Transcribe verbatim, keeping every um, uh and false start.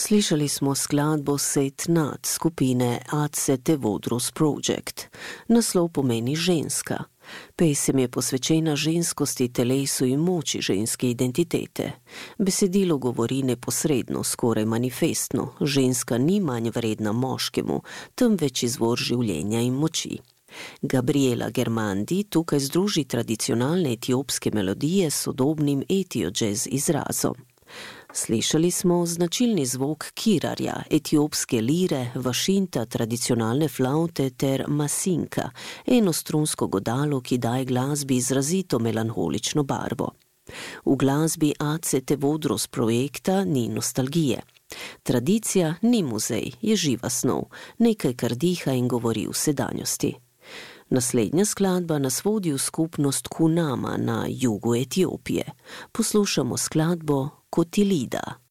Slišali smo skladbo Set Nat skupine Ace Tevodros Project. Naslov pomeni ženska. Pesem je posvečena ženskosti, telesu in moči ženske identitete. Besedilo govori neposredno, skoraj manifestno. Ženska ni manj vredna moškemu, temveč izvor življenja in moči. Gabriela Germandi tukaj združi tradicionalne etiopske melodije s sodobnim etio-jazz izrazom. Slišali smo značilni zvok kirarja, etiopske lire, vašinta, tradicionalne flaute ter masinka, enostrunsko godalo, ki daje glasbi izrazito melanholično barvo. V glasbi Ace Tevodros projekta ni nostalgije. Tradicija ni muzej, je živa snov, nekaj, kar diha in govori v sedanjosti. Naslednja skladba nas vodi v skupnost Kunama na jugu Etiopije. Poslušamo skladbo Kotilida.